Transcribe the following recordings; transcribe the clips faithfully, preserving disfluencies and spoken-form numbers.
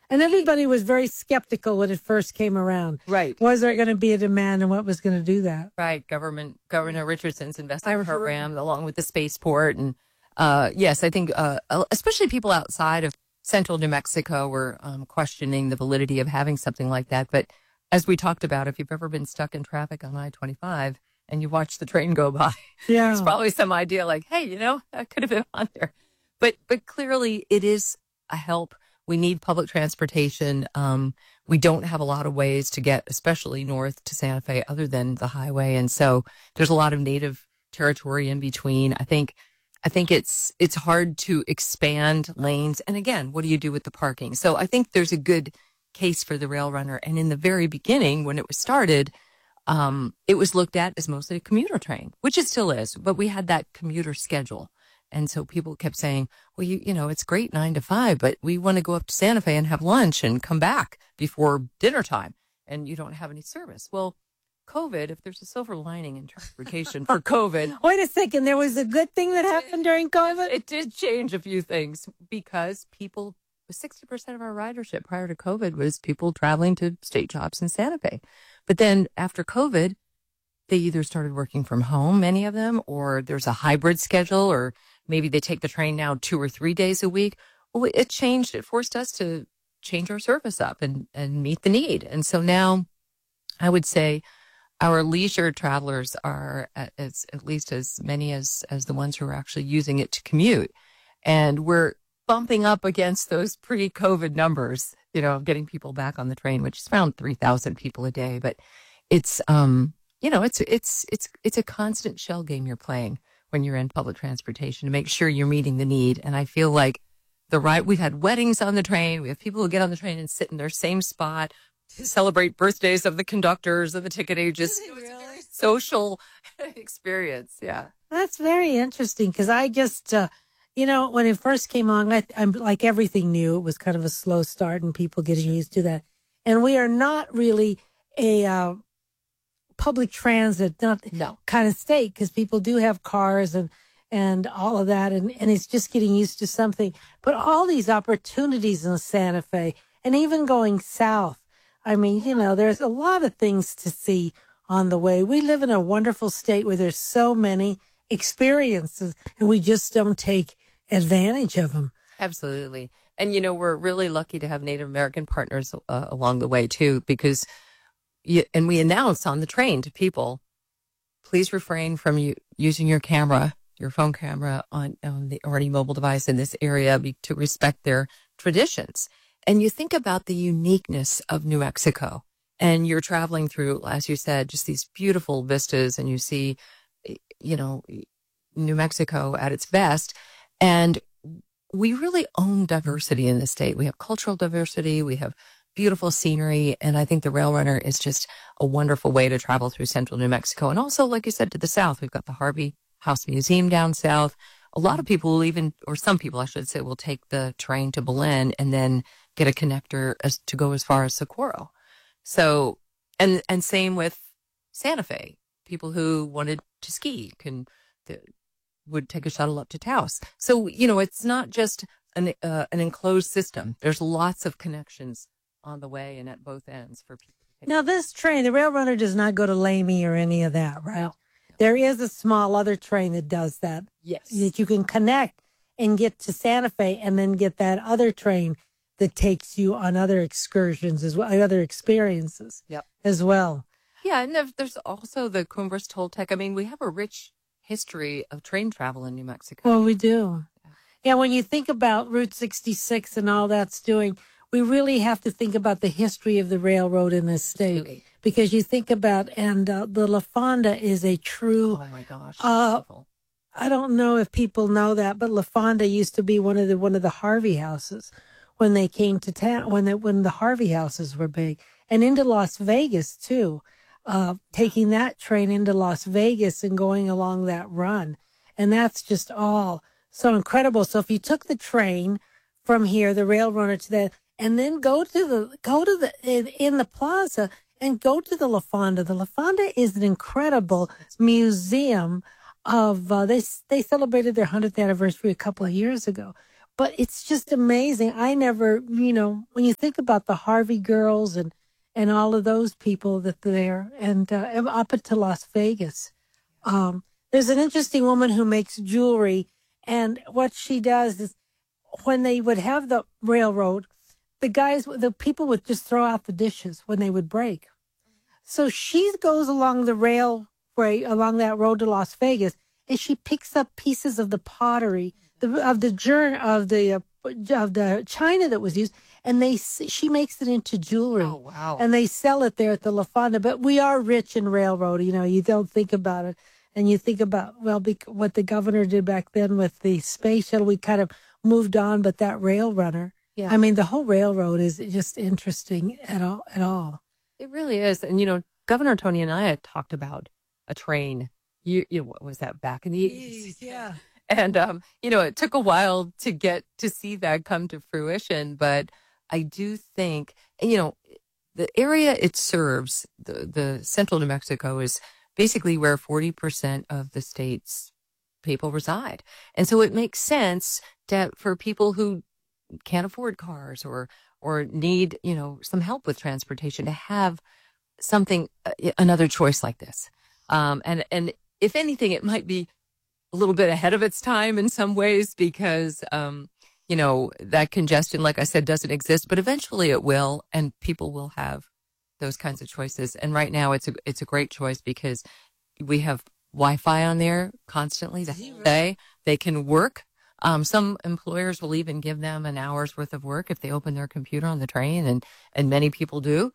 And everybody was very skeptical when it first came around. Right. Was there going to be a demand and what was going to do that? Right. Government, Governor Richardson's investment program, along with the spaceport. And uh, yes, I think uh, especially people outside of central New Mexico were um, questioning the validity of having something like that. But as we talked about, if you've ever been stuck in traffic on I twenty-five and you watch the train go by, yeah. there's probably some idea like, hey, you know, I could have been on there. But but clearly it is a help. We need public transportation. Um, we don't have a lot of ways to get, especially north to Santa Fe, other than the highway. And so there's a lot of native territory in between. I think, I think it's, it's hard to expand lanes. And again, what do you do with the parking? So I think there's a good case for the Rail Runner. And in the very beginning, when it was started, um, it was looked at as mostly a commuter train, which it still is, but we had that commuter schedule. And so people kept saying, well, you, you know, it's great nine to five, but we want to go up to Santa Fe and have lunch and come back before dinner time. And you don't have any service. Well, COVID, if there's a silver lining in transportation for COVID. Wait a second. There was a good thing that happened during COVID? It did change a few things because people, sixty percent of our ridership prior to COVID was people traveling to state jobs in Santa Fe. But then after COVID, they either started working from home, many of them, or there's a hybrid schedule, or maybe they take the train now two or three days a week. Well, it changed. It forced us to change our service up and, and meet the need. And so now I would say our leisure travelers are at, as, at least as many as, as the ones who are actually using it to commute. And we're bumping up against those pre-COVID numbers, you know, getting people back on the train, which is around three thousand people a day. But it's, um, you know, it's, it's, it's, it's a constant shell game you're playing when you're in public transportation to make sure you're meeting the need. And I feel like the right, we've had weddings on the train. We have people who get on the train and sit in their same spot to celebrate birthdays of the conductors and the ticket agents. It was a very social experience. Yeah. That's very interesting because I just, uh, you know, when it first came on, I, I'm like everything new. It was kind of a slow start and people getting used to that. And we are not really a, uh, public transit, not no. kind of state, because people do have cars and, and all of that. And, and it's just getting used to something. But all these opportunities in Santa Fe and even going south. I mean, you know, there's a lot of things to see on the way. We live in a wonderful state where there's so many experiences and we just don't take advantage of them. Absolutely. And, you know, we're really lucky to have Native American partners uh, along the way, too, because and we announce on the train to people, please refrain from you using your camera, your phone camera on, on the or any mobile device in this area be, to respect their traditions. And you think about the uniqueness of New Mexico and you're traveling through, as you said, just these beautiful vistas and you see, you know, New Mexico at its best. And we really own diversity in the state. We have cultural diversity. We have beautiful scenery. And I think the Rail Runner is just a wonderful way to travel through central New Mexico. And also, like you said, to the south, we've got the Harvey House Museum down south. A lot of people will even, or some people, I should say, will take the train to Belen and then get a connector as to go as far as Socorro. So, and, and same with Santa Fe. People who wanted to ski can, the, would take a shuttle up to Taos. So, you know, it's not just an, uh, an enclosed system. There's lots of connections on the way and at both ends for people. Now, this train, the Rail Runner does not go to Lamy or any of that, right? No. There is a small other train that does that. Yes. That you can connect and get to Santa Fe and then get that other train that takes you on other excursions as well, other experiences yep. as well. Yeah, and there's also the Cumbres Toltec. I mean, we have a rich history of train travel in New Mexico. Well, we do. Yeah, yeah when you think about Route sixty-six and all that's doing, we really have to think about the history of the railroad in this state. Absolutely. Because you think about, and uh, the La Fonda is a true. Oh my gosh! Uh, I don't know if people know that, but La Fonda used to be one of the one of the Harvey houses when they came to town. When the, when the Harvey houses were big, and into Las Vegas too. Uh, taking that train into Las Vegas and going along that run, and that's just all so incredible. So if you took the train from here, the Rail Runner to that, and then go to the go to the in, in the plaza. And go to the La Fonda. The La Fonda is an incredible museum of, uh, they they celebrated their hundredth anniversary a couple of years ago. But it's just amazing. I never, you know, when you think about the Harvey girls and, and all of those people that are there, and uh, up into Las Vegas, um, there's an interesting woman who makes jewelry, and what she does is when they would have the railroad, the guys, the people would just throw out the dishes when they would break. So she goes along the railway, along that road to Las Vegas, and she picks up pieces of the pottery, the, of the jour- of the uh, of the china that was used, and they she makes it into jewelry. Oh, wow! And they sell it there at the La Fonda. But we are rich in railroad. You know, you don't think about it, and you think about well, bec- what the governor did back then with the space shuttle. We kind of moved on, but that rail runner. Yeah. I mean, the whole railroad is just interesting at all. At all. It really is. And, you know, Governor Tony and I had talked about a train. You, you know, what was that back in the eighties? Yeah. And, um, you know, it took a while to get to see that come to fruition. But I do think, you know, the area it serves, the, the central New Mexico, is basically where forty percent of the state's people reside. And so it makes sense that for people who can't afford cars or or need, you know, some help with transportation to have something, uh, another choice like this. Um, and, and if anything, it might be a little bit ahead of its time in some ways because, um, you know, that congestion, like I said, doesn't exist, but eventually it will, and people will have those kinds of choices. And right now it's a, it's a great choice because we have Wi-Fi on there constantly the whole day. They can work. Um, some employers will even give them an hour's worth of work if they open their computer on the train, and, and many people do.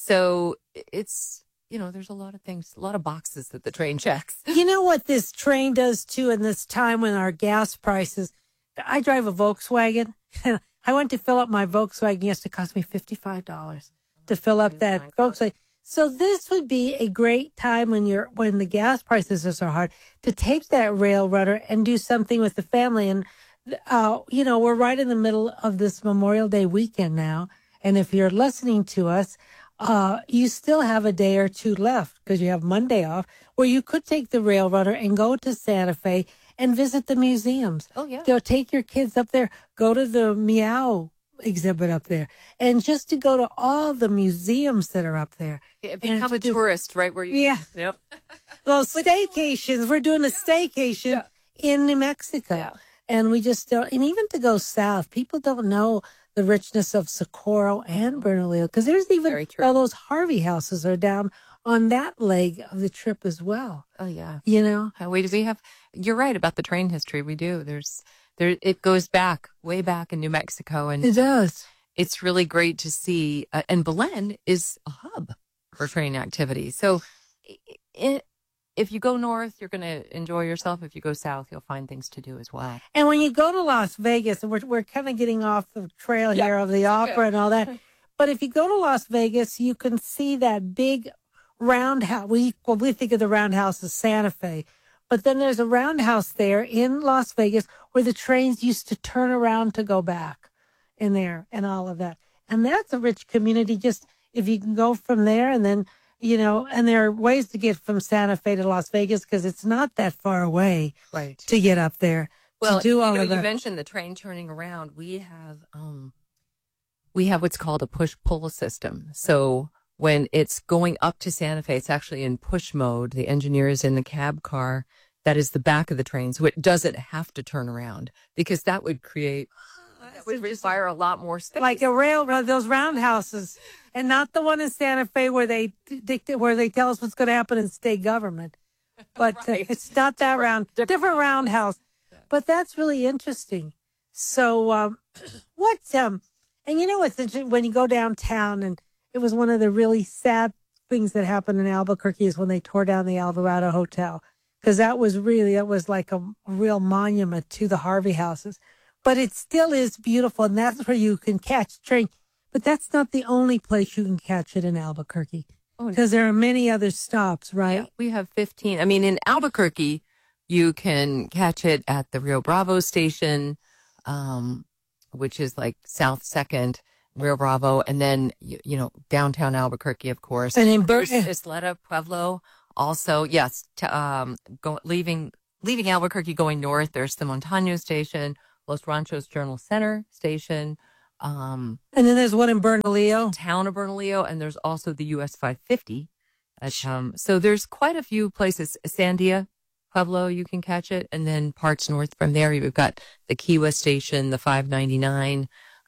So it's, you know, there's a lot of things, a lot of boxes that the train checks. You know what this train does too in this time when our gas prices, I drive a Volkswagen. I went to fill up my Volkswagen yesterday. It cost me fifty-five dollars to fill up that Volkswagen. So this would be a great time when you're when the gas prices are so hard to take that rail runner and do something with the family. And uh, you know, we're right in the middle of this Memorial Day weekend now, and if you're listening to us, uh, you still have a day or two left because you have Monday off, where you could take the rail runner and go to Santa Fe and visit the museums. Oh yeah, so take your kids up there, go to the Meow exhibit up there, and just to go to all the museums that are up there. Yeah, become a do, tourist, right? Where you, yeah, yep. Well, staycations. We're doing a staycation yeah. in New Mexico, yeah. and we just don't. And even to go south, people don't know the richness of Socorro and Bernalillo because there's even all those Harvey houses are down on that leg of the trip as well. Oh yeah, you know, uh, we we have. You're right about the train history. We do. There's. There, it goes back, way back in New Mexico. And it does. It's really great to see. Uh, and Belen is a hub for train activity. So it, if you go north, you're going to enjoy yourself. If you go south, you'll find things to do as well. And when you go to Las Vegas, and we're, we're kind of getting off the trail yeah. here of the opera and all that. But if you go to Las Vegas, you can see that big roundhouse. We, well, we think of the roundhouse as Santa Fe. But then there's a roundhouse there in Las Vegas where the trains used to turn around to go back in there and all of that. And that's a rich community. Just if you can go from there and then, you know, and there are ways to get from Santa Fe to Las Vegas because it's not that far away right. to get up there. Well, to do all you know, of that. You mentioned the train turning around. We have, um, we have what's called a push-pull system. So when it's going up to Santa Fe, it's actually in push mode. The engineer is in the cab car. That is the back of the train. So it doesn't have to turn around because that would create, that would require a lot more space. Like a railroad, those roundhouses, and not the one in Santa Fe where they dictate, where they tell us what's going to happen in state government. But right. uh, it's not that different, round, different, different roundhouse. But that's really interesting. So um, what, um, and you know what's interesting when you go downtown, and it was one of the really sad things that happened in Albuquerque is when they tore down the Alvarado Hotel. Because that was really, that was like a, a real monument to the Harvey houses. But it still is beautiful, and that's where you can catch the train. But that's not the only place you can catch it in Albuquerque. Because oh, there are many other stops, right? Yeah, we have fifteen. I mean, in Albuquerque, you can catch it at the Rio Bravo station, um, which is like South second, Rio Bravo. And then, you, you know, downtown Albuquerque, of course. And in Bur- Isleta, Pueblo. Also, yes, to, um, go, leaving leaving Albuquerque going north, there's the Montano station. Los Ranchos Journal Center station. Um, and then there's one in Bernalillo. Town of Bernalillo, and there's also the U S five fifty. At, um, so there's quite a few places. Sandia, Pueblo, you can catch it, and then parts north from there. You've got the Kiowa station, the five ninety-nine,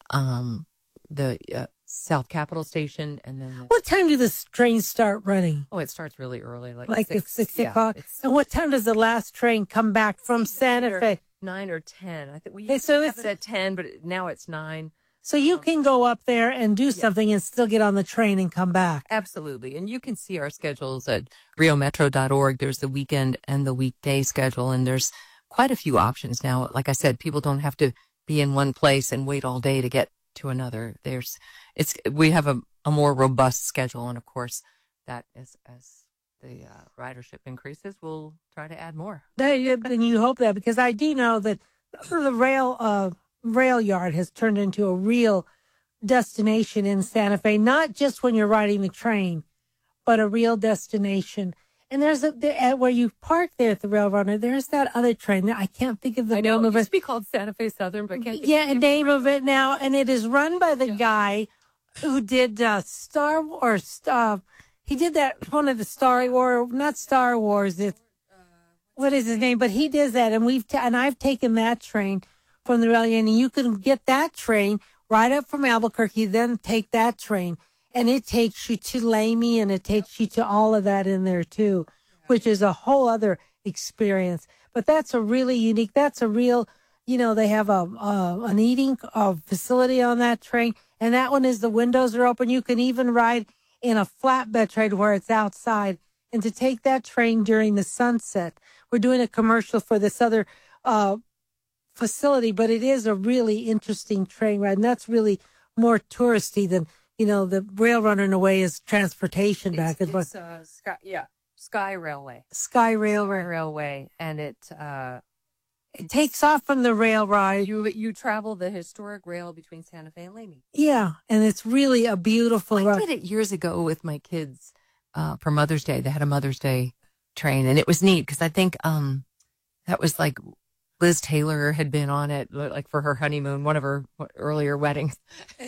um, the uh, South Capitol station, and then the, What time do the trains start running? oh, it starts really early, like Like six, at six yeah, o'clock? it's And what time does the last train come back from Santa Fe? nine or ten. I think we Okay, used so to have it's- it at ten, but it- now it's nine. So you can go up there and do something and still get on the train and come back. Absolutely. And you can see our schedules at rio metro dot org. There's the weekend and the weekday schedule, and there's quite a few options now. Like I said, people don't have to be in one place and wait all day to get to another. There's, it's, we have a, a more robust schedule. And of course, that is, as the uh, ridership increases, we'll try to add more. And you hope that, because I do know that the rail, uh, rail yard has turned into a real destination in Santa Fe, not just when you're riding the train, but a real destination. And there's a, there, where you park there at the rail runner, there's that other train. I can't think of the I know name it of used it. to be called Santa Fe Southern, but can't Yeah, the name of it now. And it is run by the guy who did uh, Star Wars. Uh, he did that, one of the Star Wars, not Star Wars. It's, what is his name? But he does that. And we've, ta- and I've taken that train from the rail, and you can get that train right up from Albuquerque, then take that train, and it takes you to Lamy, and it takes you to all of that in there too, which is a whole other experience. But that's a really unique, that's a real, you know, they have a, a an eating uh, facility on that train, and that one is the windows are open. You can even ride in a flatbed train where it's outside. And to take that train during the sunset, we're doing a commercial for this other uh facility, but it is a really interesting train ride, and that's really more touristy than, you know, the rail runner in a way is transportation back and forth. It's, uh, Sky, yeah, Sky Railway. Sky Rail, Sky Railway, and it uh, it takes off from the rail ride. you you travel the historic rail between Santa Fe and Lamy. Yeah, and it's really a beautiful I ride. did it years ago with my kids uh, for Mother's Day. They had a Mother's Day train, and it was neat because I think um, that was like Liz Taylor had been on it, like for her honeymoon, one of her earlier weddings.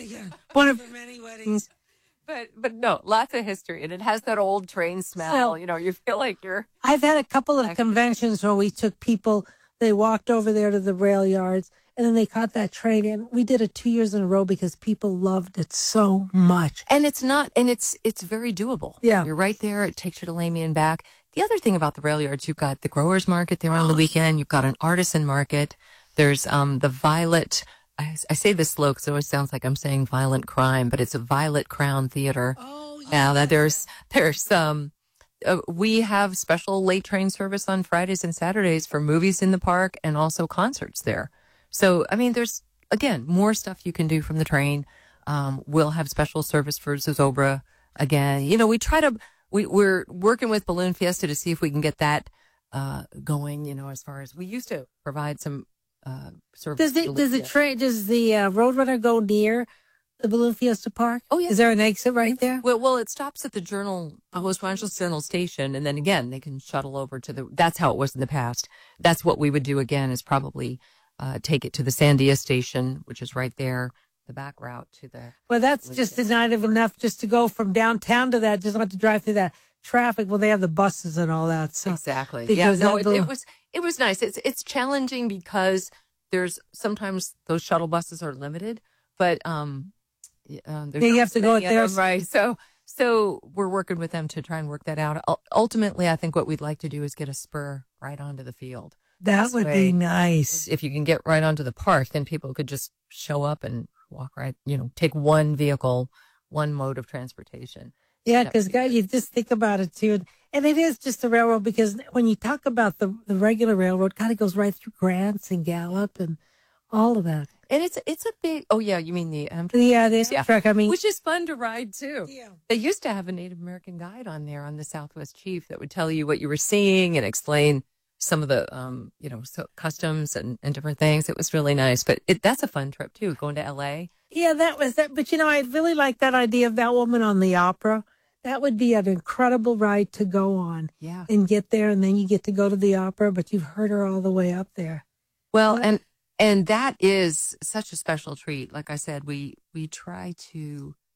One of her many weddings. But but no, lots of history, and it has that old train smell. Well, you know, you feel like you're. I've had a couple of conventions where we took people, they walked over there to the rail yards, and then they caught that train, and we did it two years in a row because people loved it so much. And it's not, and it's it's very doable. Yeah. You're right there. It takes you to Lamy and back. The other thing about the rail yards, you've got the growers market there on the weekend. You've got an artisan market. There's um the Violet. I, I say this slow because it always sounds like I'm saying violent crime, but it's a Violet Crown Theater. Oh, yeah. Now that there's there's um uh, we have special late train service on Fridays and Saturdays for movies in the park and also concerts there. So I mean, there's again more stuff you can do from the train. Um, we'll have special service for Zozobra again. You know, we try to. We, we're working with Balloon Fiesta to see if we can get that uh, going. You know, as far as we used to provide some uh, service. Does the does the train does the uh, Roadrunner go near the Balloon Fiesta Park? Oh, yeah. Is there an exit right there? Well, well, it stops at the Journal, Los Angeles Journal Station, and then again they can shuttle over to the. That's how it was in the past. That's what we would do again. Is probably uh, take it to the Sandia station, which is right there. The back route to the. Well, that's just not enough just to go from downtown to that. Just not to drive through that traffic. Well, they have the buses and all that. So Exactly. Yeah. because No, that it, little- it was it was nice. It's it's challenging because there's sometimes those shuttle buses are limited, but um, y- um there's Yeah, you not have to go many at of their- them, right. So so we're working with them to try and work that out. Ul- Ultimately, I think what we'd like to do is get a spur right onto the field. that This would way, be nice. If you can get right onto the park, then people could just show up and walk right. You know, take one vehicle, one mode of transportation. Yeah, That because would be guys, you just think about it too, and it is just a railroad. Because when you talk about the the regular railroad, kind of goes right through Grants and Gallup and all of that. And it's it's a big. Oh yeah, you mean the um, Yeah, the Yeah. truck. I mean, which is fun to ride too. yeah. They used to have a Native American guide on there on the Southwest Chief that would tell you what you were seeing and explain some of the, um, you know, so customs and, and different things. It was really nice. But it, that's a fun trip too, going to L A. Yeah, that was that. But you know, I really like that idea of that woman on the opera. That would be an incredible ride to go on Yeah. and get there, and then you get to go to the opera. But you've heard her all the way up there. Well, and And that is such a special treat. Like I said, we we try to